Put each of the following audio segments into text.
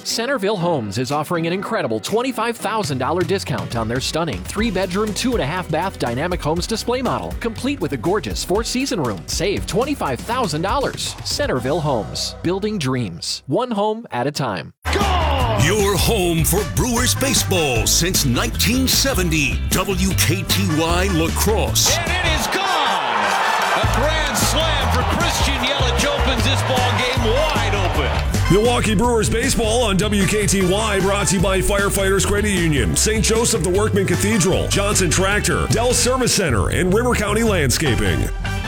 Centerville Homes is offering an incredible $25,000 discount on their stunning 3-bedroom, 2.5-bath Dynamic Homes display model, complete with a gorgeous 4-season room. Save $25,000. Centerville Homes, building dreams, one home at a time. Your home for Brewers baseball since 1970. WKTY La Crosse. And it is gone! A grand slam for Christian Yelich opens this ball game wide open. Milwaukee Brewers baseball on WKTY, brought to you by Firefighters Credit Union, St. Joseph the Workman Cathedral, Johnson Tractor, Dell Service Center, and River County Landscaping.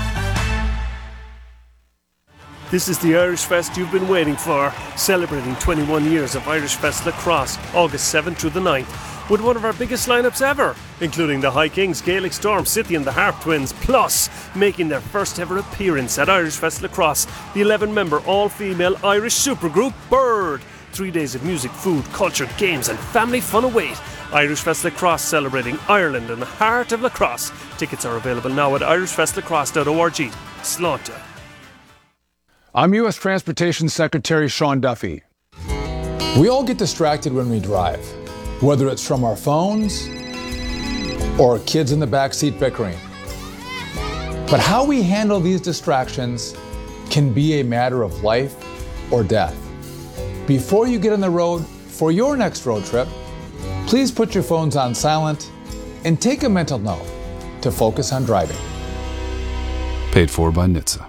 This is the Irish Fest you've been waiting for, celebrating 21 years of Irish Fest La Crosse, August 7th through the 9th, with one of our biggest lineups ever, including the High Kings, Gaelic Storm, City and the Harp Twins, plus making their first ever appearance at Irish Fest La Crosse, the 11-member all-female Irish supergroup Bird. 3 days of music, food, culture, games and family fun await. Irish Fest La Crosse, celebrating Ireland in the heart of La Crosse. Tickets are available now at irishfestlacrosse.org. Slánta. I'm U.S. Transportation Secretary Sean Duffy. We all get distracted when we drive, whether it's from our phones or kids in the backseat bickering. But how we handle these distractions can be a matter of life or death. Before you get on the road for your next road trip, please put your phones on silent and take a mental note to focus on driving. Paid for by NHTSA.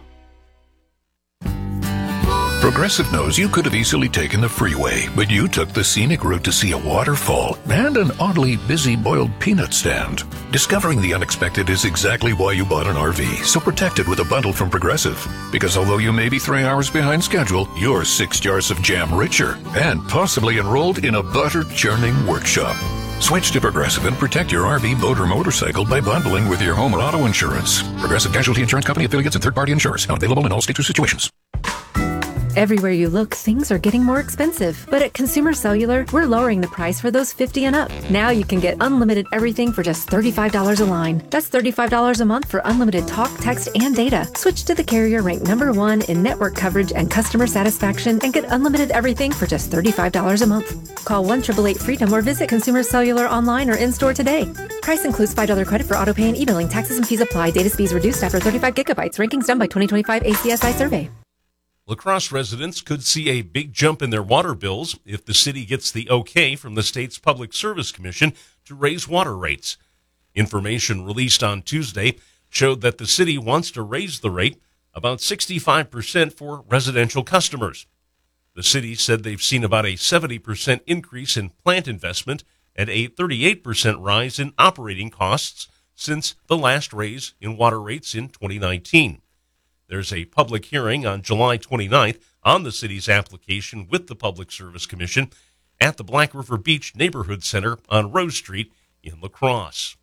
Progressive knows you could have easily taken the freeway, but you took the scenic route to see a waterfall and an oddly busy boiled peanut stand. Discovering the unexpected is exactly why you bought an RV, so protect it with a bundle from Progressive. Because although you may be 3 hours behind schedule, you're 6 jars of jam richer and possibly enrolled in a butter churning workshop. Switch to Progressive and protect your RV, boat, or motorcycle by bundling with your home or auto insurance. Progressive Casualty Insurance Company, affiliates, and third-party insurers. Not available in all states or situations. Everywhere you look, things are getting more expensive. But at Consumer Cellular, we're lowering the price for those 50 and up. Now you can get unlimited everything for just $35 a line. That's $35 a month for unlimited talk, text, and data. Switch to the carrier ranked #1 in network coverage and customer satisfaction and get unlimited everything for just $35 a month. Call 1-888-FREEDOM or visit Consumer Cellular online or in-store today. Price includes $5 credit for auto pay and e-billing. Taxes and fees apply. Data speeds reduced after 35 gigabytes. Rankings done by 2025 ACSI survey. La Crosse residents could see a big jump in their water bills if the city gets the okay from the state's Public Service Commission to raise water rates. Information released on Tuesday showed that the city wants to raise the rate about 65% for residential customers. The city said they've seen about a 70% increase in plant investment and a 38% rise in operating costs since the last raise in water rates in 2019. There's a public hearing on July 29th on the city's application with the Public Service Commission at the Black River Beach Neighborhood Center on Rose Street in La Crosse.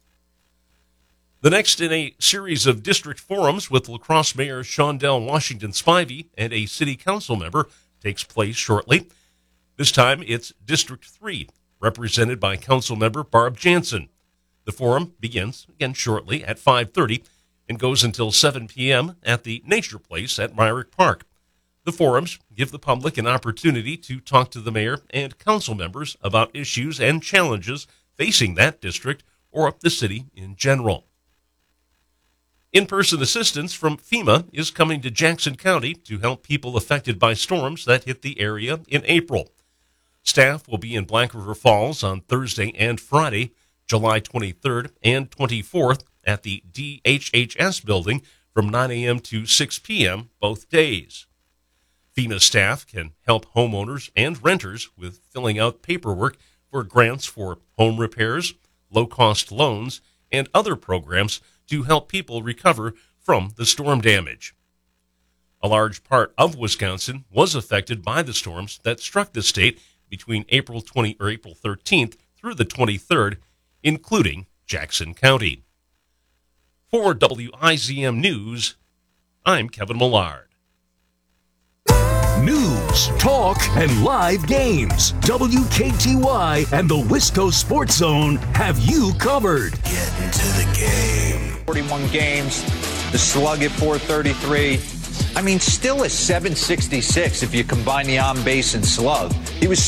The next in a series of district forums with La Crosse Mayor Shondell Washington Spivey and a city council member takes place shortly. This time it's District 3, represented by council member Barb Jansen. The forum begins again shortly at 5:30 and goes until 7 p.m. at the Nature Place at Myrick Park. The forums give the public an opportunity to talk to the mayor and council members about issues and challenges facing that district or the city in general. In-person assistance from FEMA is coming to Jackson County to help people affected by storms that hit the area in April. Staff will be in Black River Falls on Thursday and Friday, July 23rd and 24th, at the DHHS building from 9 a.m. to 6 p.m. both days. FEMA staff can help homeowners and renters with filling out paperwork for grants for home repairs, low-cost loans, and other programs to help people recover from the storm damage. A large part of Wisconsin was affected by the storms that struck the state between April 13th through the 23rd, including Jackson County. For WIZM News, I'm Kevin Millard. News, talk, and live games. WKTY and the Wisco Sports Zone have you covered. Get into the game. 41 games, the slug at 433. I mean, still a 766 if you combine the on base and slug. He was